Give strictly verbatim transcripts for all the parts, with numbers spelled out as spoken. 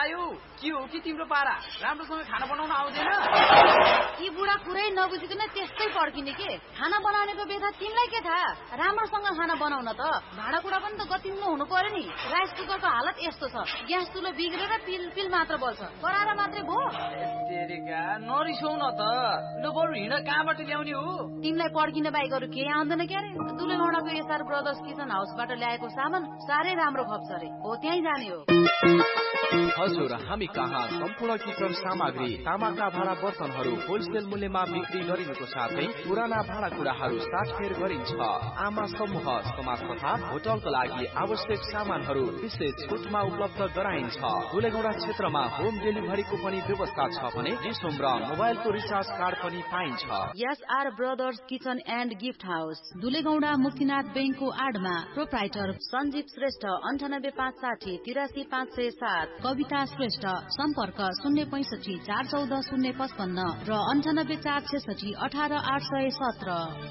आयो के हो कि तिम्रो पारा राम्रोसँग खाना बनाउन आउँदैन यी बुढा कुरै नबुझिकन त्यस्तै पड्किने के खाना बनाउनेको बेथा तिमीलाई के थाहा राम्रोसँग खाना बनाउन त भाँडाकुँडा पनि त गतिलो हुनु पर्यो नि राइस कुकरको हालत यस्तो छ ग्यास चुलो बिग्रेर पिल पिल मात्र बल्छ कराएर मात्रै भो नरिसाउ न त ल बरु हिँड कहाँबाट ल्याउने हो तिमीलाई पड्किन बाहेक अरू केही आउँदैन क्यारे दुलेगौडाको एसआर ब्रदर्स किचन हाउसबाट ल्याएको सामान साह्रै राम्रो खप्छ रे हो त्यहीँ जाने हो हजुर हामी कहाँ सम्पूर्ण किचन सामग्री तामाका भाँडा बर्तनहरू होलसेल मूल्यमा बिक्री गरिनुको साथै पुराना भाँडाकुँडाहरू साटफेर गरिन्छ आमा समूह समाज तथा होटलको लागि आवश्यक सामानहरू विशेष छुटमा उपलब्ध गराइन्छ दुलेगौडा क्षेत्रमा होम डेलिभरीको पनि व्यवस्था छ भने डिसोम र मोबाइलको रिचार्ज कार्ड पनि पाइन्छ SR brothers kitchen and gift house दुलेगौडा Muktinath बैंकको आडमा प्रोप्राइटर सञ्जीव श्रेष्ठ अन्ठानब्बे पाँच साठी तिरासी पाँच सय सात कविता श्रेष्ठ सम्पर्क शून्य पैंसठी चार चौध शून्य पचपन्न र अन्ठानब्बे चार छेसठी अठार आठ सय सत्र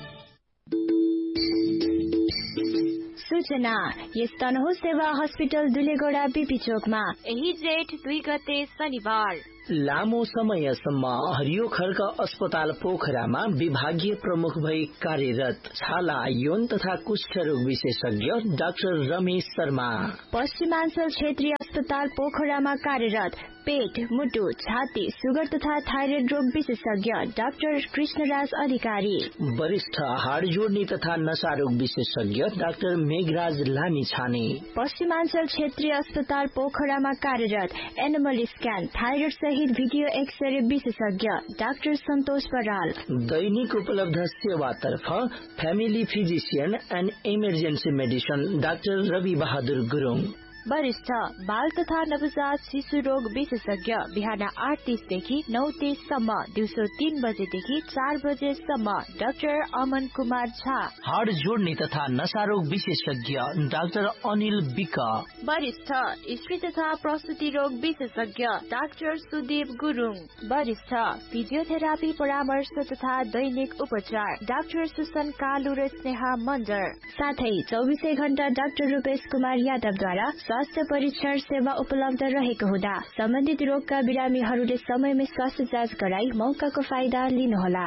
सूचना यस तनहु सेवा हस्पिटल दुलेगौडा बीपी चोकमा यही जेठ दुई गते शनिबार लामो समयसम्म हरियो खड्क अस्पताल पोखरामा विभागीय प्रमुख भई कार्यरत छाला यौन तथा कुष्ठ रोग विशेषज्ञ डाक्टर रमेश शर्मा पश्चिमाञ्चल क्षेत्रीय अस्पताल पोखरामा कार्यरत पेट मुटु छाती सुगर तथा थाइरोइड रोग विशेषज्ञ डाक्टर कृष्णराज अधिकारी वरिष्ठ हाड जोड्ने तथा नशा रोग विशेषज्ञ डाक्टर मेघराज लामी छाने पश्चिमाञ्चल क्षेत्रीय अस्पताल पोखरामा कार्यरत एनिमल स्क्यान थाइरोइड सहित भिडियो एक्सरे विशेषज्ञ डाक्टर सन्तोष बराल दैनिक उपलब्ध सेवातर्फ family physician and emergency medicine doctor Rabi Bahadur Gurung वरिष्ठ बाल तथा नवजात शिशु रोग विशेषज्ञ बिहान आठ तीसदेखि नौ तीससम्म दिउँसो तीन बजेदेखि चार बजेसम्म डाक्टर अमन कुमार झा हाड जोड्ने तथा नशा रोग विशेषज्ञ डाक्टर अनिल विक वरिष्ठ स्त्री तथा प्रसुति रोग विशेषज्ञ डाक्टर सुदीप गुरुङ वरिष्ठ फिजियोथेरापी परामर्श तथा दैनिक उपचार डाक्टर सुसन कालु र स्नेहा मन्जर साथै चौबिसै घण्टा डाक्टर रूपेश कुमार यादवद्वारा स्वास्थ्य परीक्षण सेवा उपलब्ध रहेको हुँदा सम्बन्धित रोगका बिरामीहरूले समयमै स्वास्थ्य जाँच गराई मौकाको फाइदा लिनुहोला।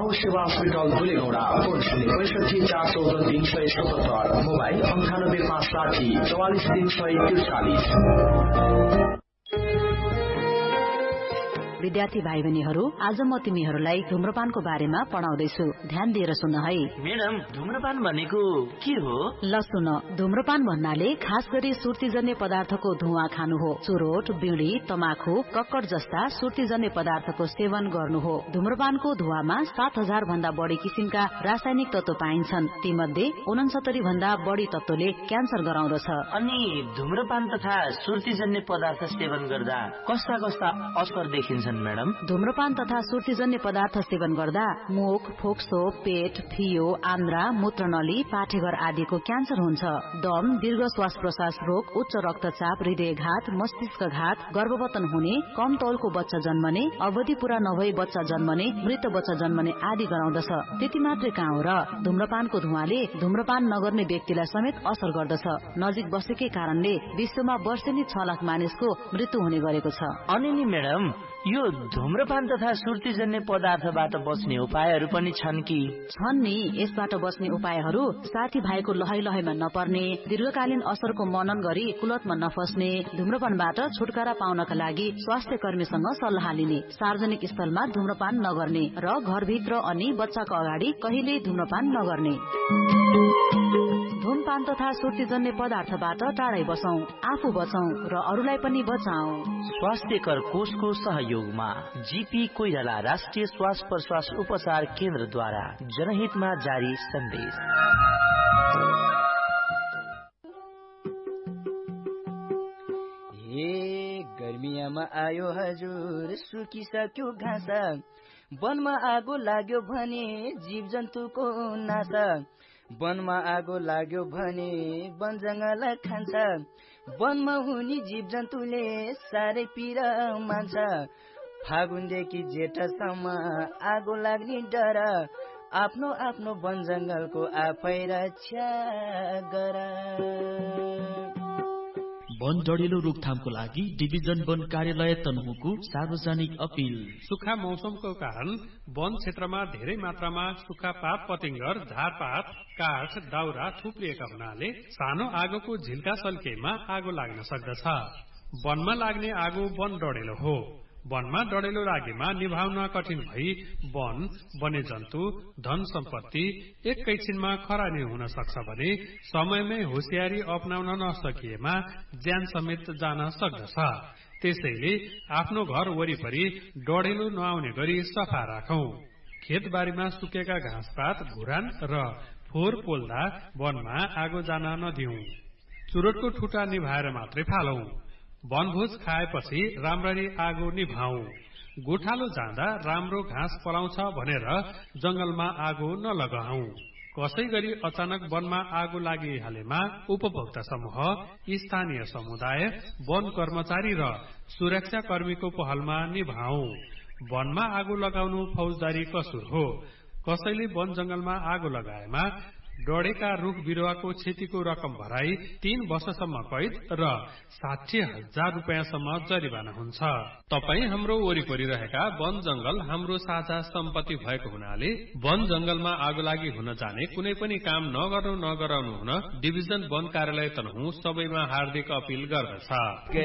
मोबाइल अन्ठानब्बे पाँच साठी चौवालिस तीन सय त्रिचालिस। विद्यार्थी भाइ बहिनीहरू आज म तिमीहरूलाई धुम्रपानको बारेमा पढाउँदैछु ध्यान दिएर सुन है। मैडम धुम्रपान भनेको के हो? ल सुन धुम्रपान भन्नाले खास गरी सुर्तीजन्य पदार्थको धुवा खानु हो। चुरोट बीडी तमाखु कक्कड जस्ता सुर्तीजन्य पदार्थको सेवन गर्नु हो। धुम्रपानको धुवामा सात हजार भन्दा बढी किसिमका रासायनिक तत्व पाइन्छन् तीमध्ये उनसत्तरी भन्दा बढी तत्वले क्यान्सर गराउँदछ। अनि धुम्रपान तथा सुर्तीजन्य पदार्थ सेवन गर्दा कस्ता कस्ता असर देखिन्छ मैडम? धुम्रपान तथा सुर्तीजन्य पदार्थ सेवन गर्दा मुख फोक्सो पेट फियो आन्द्रा मूत्रनली पाठेघर आदिको क्यान्सर हुन्छ। दम दीर्घ श्वास प्रश्वास रोग उच्च रक्तचाप हृदयघात मस्तिष्कघात गर्भवतन हुने कम तौलको बच्चा जन्मने अवधि पूरा नभई बच्चा जन्मने मृत बच्चा जन्मने आदि गराउँदछ। त्यति मात्रै कहाँ हो र धुम्रपानको धुवाले धुम्रपान नगर्ने व्यक्तिलाई समेत असर गर्दछ। नजिक बसेकै कारणले विश्वमा वर्षेनी छ लाख मानिसको मृत्यु हुने गरेको छ। अनि नि मैडम यो धुम्रपान तथा सुर्तीजन्य पदार्थबाट बच्ने उपायहरू पनि छन् कि? छन् नि। यसबाट बच्ने उपायहरू साथी भाइको लहै लहैमा नपर्ने दीर्घकालीन असरको मनन गरी कुलतमा नफस्ने धुम्रपानबाट छुटकारा पाउनका लागि स्वास्थ्य कर्मीसँग सल्लाह लिने सार्वजनिक स्थलमा धुम्रपान नगर्ने र घरभित्र अनि बच्चाको अगाडि कहिल्यै धुम्रपान नगर्ने। धुमपान तथा सुर्तीजन्य पदार्थबाट टाढै बसौं आफू बचौं र अरूलाई पनि बचाऊ। स्वास्थ्यकर कोषको सहयोगमा जीपी कोइराला राष्ट्रिय श्वास प्रश्वास उपचार केन्द्रद्वारा जनहितमा जारी सन्देश। हे गर्मियामा आयो हजुर सुकिसक्यो घाँस वनमा आगो लाग्यो भने जीव जन्तुको नाश वनमा आगो लाग्यो भने वन जंगल खान्छ वनमा हुने जीव जन्तुले साह्रै पीडा मान्छ फागुनदेखि जेठसम्म आगो लाग्ने डर आफ्नो आफ्नो वन जंगलको आफै रक्षा गर। वन डढेलो रोकथामको लागि डिभिजन वन कार्यालय तनहुँको सार्वजनिक अपील। सुक्खा मौसमको कारण वन क्षेत्रमा धेरै मात्रामा सुक्खा पात पतिंगर, झारपात, काठ, दाउरा थुप्रिएका हुनाले सानो आगोको झिल्का सल्केमा आगो लाग्न सक्दछ। वनमा लाग्ने आगो वन डढेलो हो। वनमा डढेलो लागेमा निभाउन कठिन भई वन, वन्यजन्तु, धन सम्पत्ति एकैछिनमा खरानी हुन सक्छ भने समयमै होसियारी अपनाउन नसकिएमा ज्यान समेत जान सक्दछ। त्यसैले आफ्नो घर वरिपरि डढेलो नआउने गरी सफा राखौं। खेतबारीमा सुकेका घाँसपात, घुरान र फोहोर पोल्दा वनमा आगो जान नदिऊ। चुरोटको ठुटा निभाएर मात्रै फालौं। वनभोज खाएपछि राम्ररी आगो निभाऊ। गोठालो जाँदा राम्रो घाँस पलाउँछ भनेर जंगलमा आगो नलगाऊ। कसै गरी अचानक वनमा आगो लागिहालेमा उपभोक्ता समूह, स्थानीय समुदाय, वन कर्मचारी र सुरक्षा कर्मीको पहलमा निभाऊ। वनमा आगो लगाउनु फौजदारी कसुर हो। कसैले वन जंगलमा आगो लगाएमा डढेका रुख बिरुवाको क्षतिको रकम भराई तीन वर्षसम्म कैद र साठी हजार रुपियाँसम्म जरिवाना हुन्छ। तपाई हाम्रो वरिपरि रहेका वन जंगल हाम्रो साझा सम्पत्ति भएको हुनाले वन जंगलमा आगो लागि हुन जाने कुनै पनि काम नगर्नु नगराउनु हुन डिभिजन वन कार्यालय तनहुँ सबैमा हार्दिक अपील गर्दछ।